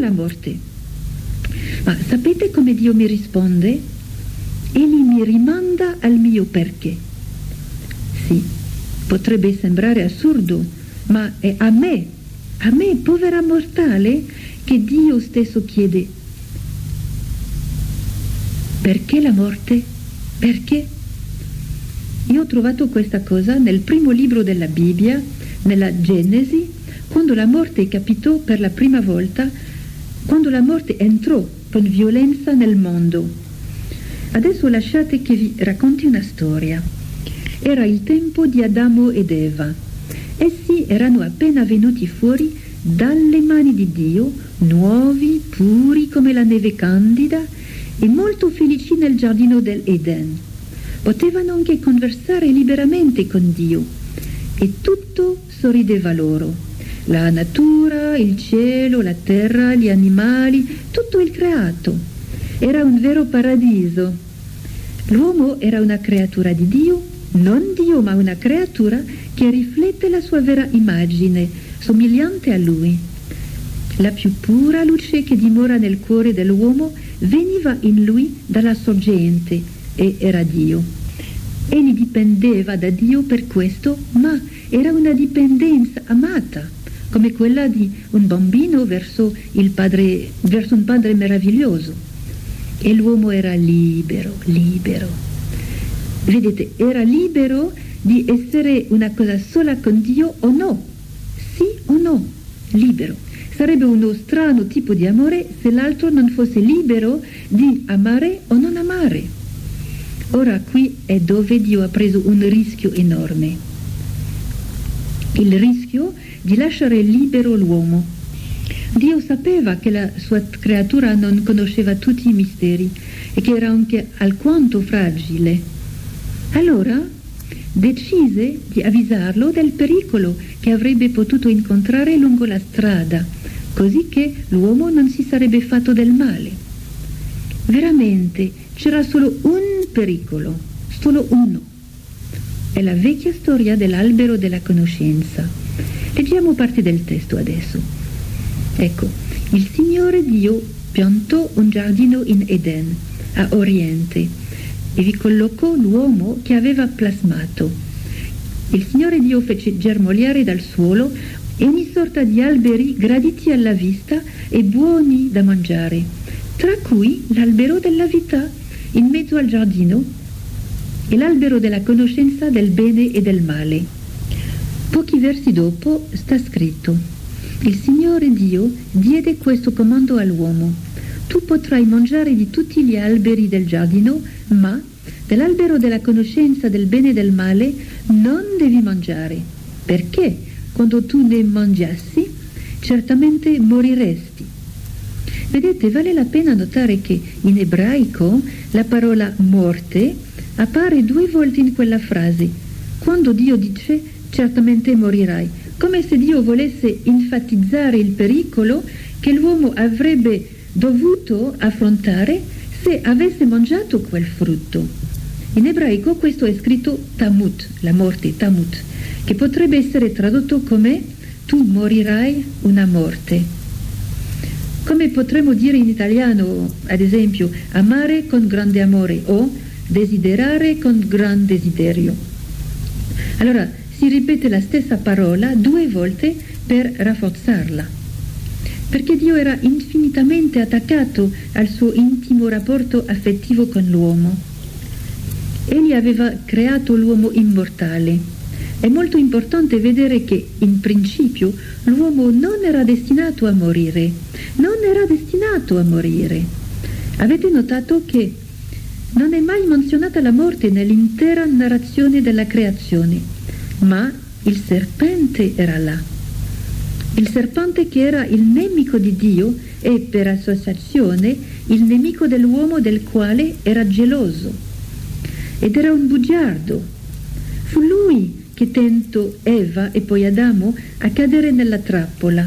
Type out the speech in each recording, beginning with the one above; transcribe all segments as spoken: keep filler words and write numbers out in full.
la morte? Ma sapete come Dio mi risponde? Egli mi rimanda al mio perché. Sì, potrebbe sembrare assurdo, ma è a me, a me, povera mortale, che Dio stesso chiede: perché la morte? Perché? Io ho trovato questa cosa nel primo libro della Bibbia, nella Genesi, quando la morte capitò per la prima volta, quando la morte entrò con violenza nel mondo. Adesso lasciate che vi racconti una storia. Era il tempo di Adamo ed Eva. Essi erano appena venuti fuori dalle mani di Dio, nuovi, puri come la neve candida e molto felici nel giardino dell'Eden. Potevano anche conversare liberamente con Dio e tutto sorrideva loro. La natura, il cielo, la terra, gli animali, tutto il creato. Era un vero paradiso. L'uomo era una creatura di Dio, non Dio ma una creatura che riflette la sua vera immagine, somigliante a Lui. La più pura luce che dimora nel cuore dell'uomo veniva in lui dalla sorgente e era Dio. Egli dipendeva da Dio per questo, ma era una dipendenza amata, come quella di un bambino verso il padre, verso un padre meraviglioso. E l'uomo era libero, libero. Vedete, era libero di essere una cosa sola con Dio o no. Sì o no, libero. Sarebbe uno strano tipo di amore se l'altro non fosse libero di amare o non amare. Ora qui è dove Dio ha preso un rischio enorme. Il rischio di lasciare libero l'uomo. Dio sapeva che la sua creatura non conosceva tutti i misteri e che era anche alquanto fragile. Allora decise di avvisarlo del pericolo che avrebbe potuto incontrare lungo la strada, così che l'uomo non si sarebbe fatto del male. Veramente c'era solo un pericolo, solo uno. È la vecchia storia dell'albero della conoscenza. Leggiamo parte del testo adesso. Ecco, il Signore Dio piantò un giardino in Eden, a oriente, e vi collocò l'uomo che aveva plasmato. Il Signore Dio fece germogliare dal suolo ogni sorta di alberi graditi alla vista e buoni da mangiare, tra cui l'albero della vita in mezzo al giardino e l'albero della conoscenza del bene e del male. Pochi versi dopo sta scritto: il Signore Dio diede questo comando all'uomo: tu potrai mangiare di tutti gli alberi del giardino, ma dell'albero della conoscenza del bene e del male non devi mangiare, perché quando tu ne mangiassi certamente moriresti. Vedete, vale la pena notare che in ebraico la parola morte appare due volte in quella frase, quando Dio dice certamente morirai, come se Dio volesse enfatizzare il pericolo che l'uomo avrebbe dovuto affrontare se avesse mangiato quel frutto. In ebraico questo è scritto tamut, la morte, tamut, che potrebbe essere tradotto come tu morirai una morte. Come potremmo dire in italiano, ad esempio, amare con grande amore o desiderare con gran desiderio. Allora si ripete la stessa parola due volte per rafforzarla, perché Dio era infinitamente attaccato al suo intimo rapporto affettivo con l'uomo. Egli aveva creato l'uomo immortale. È molto importante vedere che in principio l'uomo non era destinato a morire, non era destinato a morire. Avete notato che non è mai menzionata la morte nell'intera narrazione della creazione, ma il serpente era là. Il serpente che era il nemico di Dio e per associazione il nemico dell'uomo del quale era geloso. Ed era un bugiardo. Fu lui che tentò Eva e poi Adamo a cadere nella trappola.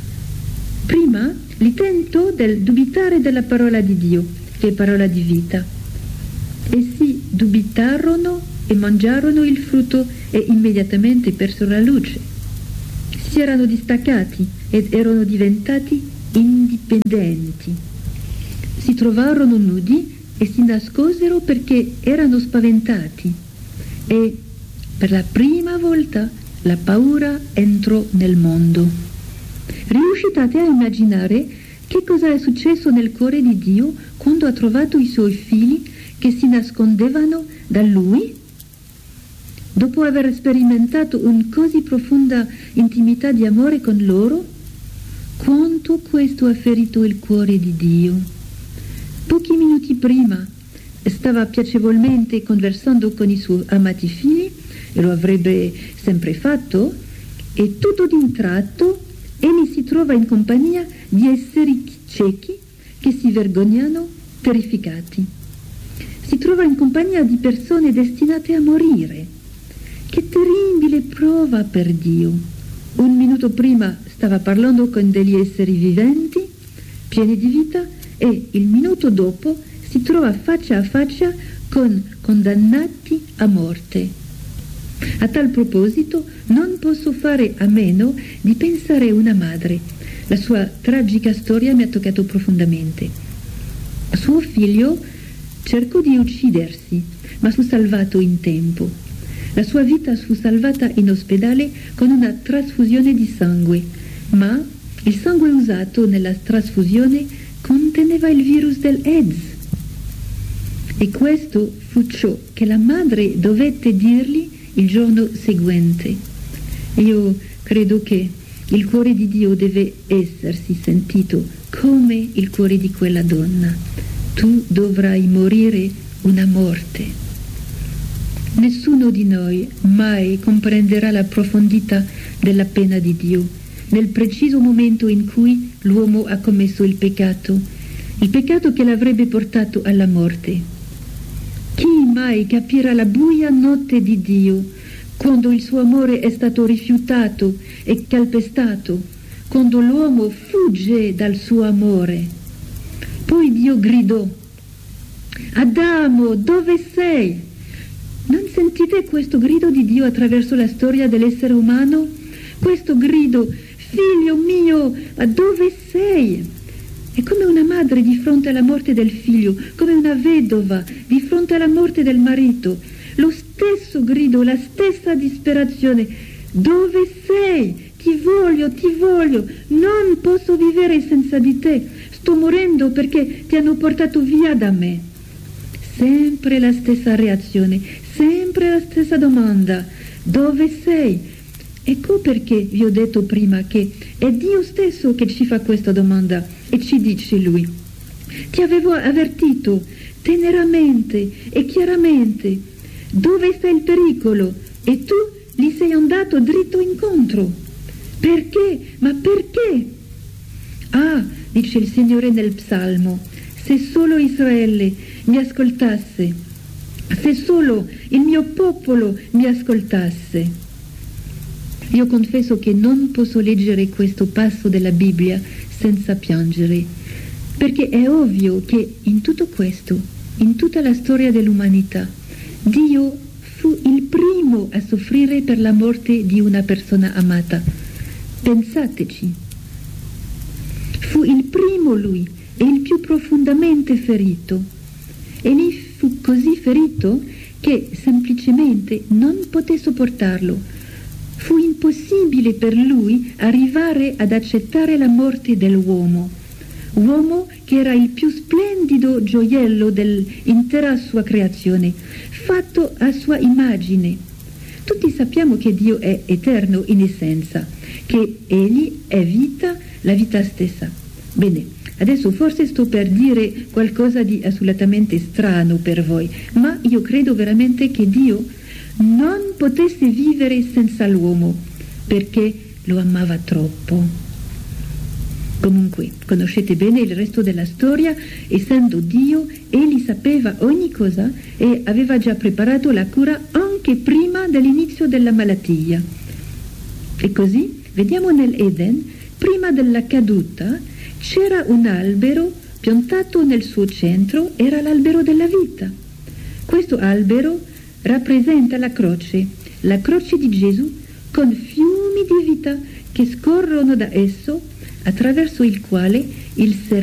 Prima li tentò del dubitare della parola di Dio, che è parola di vita. Essi dubitarono e mangiarono il frutto e immediatamente persero la luce. Si erano distaccati ed erano diventati indipendenti. Si trovarono nudi e si nascosero perché erano spaventati e per la prima volta la paura entrò nel mondo. Riuscitate a immaginare che cosa è successo nel cuore di Dio quando ha trovato i suoi figli che si nascondevano da Lui? Dopo aver sperimentato una così profonda intimità di amore con loro, quanto questo ha ferito il cuore di Dio. Pochi minuti prima stava piacevolmente conversando con i suoi amati figli, e lo avrebbe sempre fatto, e tutto d'un tratto egli si trova in compagnia di esseri ciechi che si vergognano, terrificati. Si trova in compagnia di persone destinate a morire. Che terribile prova per Dio! Un minuto prima stava parlando con degli esseri viventi, pieni di vita, e il minuto dopo si trova faccia a faccia con condannati a morte. A tal proposito non posso fare a meno di pensare a una madre. La sua tragica storia mi ha toccato profondamente. Suo figlio cercò di uccidersi, ma fu salvato in tempo. La sua vita fu salvata in ospedale con una trasfusione di sangue, ma il sangue usato nella trasfusione conteneva il virus dell'AIDS. E questo fu ciò che la madre dovette dirgli il giorno seguente. Io credo che il cuore di Dio deve essersi sentito come il cuore di quella donna. Tu dovrai morire una morte. Nessuno di noi mai comprenderà la profondità della pena di Dio nel preciso momento in cui l'uomo ha commesso il peccato, il peccato che l'avrebbe portato alla morte. Chi mai capirà la buia notte di Dio, quando il suo amore è stato rifiutato e calpestato, quando l'uomo fugge dal suo amore? Poi Dio gridò: Adamo, dove sei? Non sentite questo grido di Dio attraverso la storia dell'essere umano? Questo grido: figlio mio, dove sei? È come una madre di fronte alla morte del figlio, come una vedova di fronte alla morte del marito. Lo stesso grido, la stessa disperazione. Dove sei? Ti voglio, ti voglio. Non posso vivere senza di te. Sto morendo perché ti hanno portato via da me. Sempre la stessa reazione, sempre la stessa domanda. Dove sei? Ecco perché vi ho detto prima che è Dio stesso che ci fa questa domanda e ci dice Lui: ti avevo avvertito teneramente e chiaramente dove sta il pericolo e tu gli sei andato dritto incontro. Perché? Ma perché? Ah, dice il Signore nel Psalmo, se solo Israele mi ascoltasse, se solo il mio popolo mi ascoltasse. Io confesso che non posso leggere questo passo della Bibbia senza piangere, perché è ovvio che in tutto questo, in tutta la storia dell'umanità, Dio fu il primo a soffrire per la morte di una persona amata. Pensateci. Fu il primo Lui e il più profondamente ferito. Egli fu così ferito che semplicemente non poté sopportarlo. Fu impossibile per lui arrivare ad accettare la morte dell'uomo, uomo che era il più splendido gioiello dell'intera sua creazione, fatto a sua immagine. Tutti sappiamo che Dio è eterno in essenza, che Egli è vita, la vita stessa. Bene, adesso forse sto per dire qualcosa di assolutamente strano per voi, ma io credo veramente che Dio non potesse vivere senza l'uomo, perché lo amava troppo. Comunque, conoscete bene il resto della storia. Essendo Dio, egli sapeva ogni cosa e aveva già preparato la cura anche prima dell'inizio della malattia. E così, vediamo nell'Eden, prima della caduta, c'era un albero piantato nel suo centro, era l'albero della vita. Questo albero rappresenta la croce, la croce di Gesù, con fiumi di vita che scorrono da esso attraverso il quale il